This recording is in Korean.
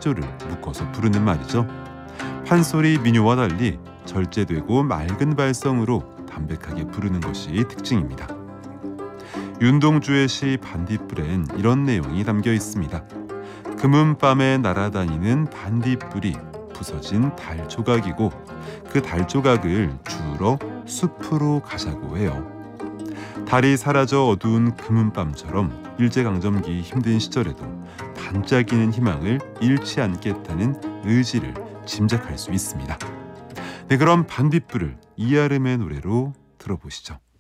시조를 묶어서 부르는 말이죠. 판소리 민요와 달리 절제되고 맑은 발성으로 담백하게 부르는 것이 특징입니다. 윤동주의 시 반딧불엔 이런 내용이 담겨 있습니다. 금은밤에 날아다니는 반딧불이 부서진 달 조각이고 그 달 조각을 주우러 숲으로 가자고 해요. 달이 사라져 어두운 금은밤처럼 일제강점기 힘든 시절에도 반짝이는 희망을 잃지 않겠다는 의지를 짐작할 수 있습니다. 네, 그럼 반딧불을 이아름의 노래로 들어보시죠.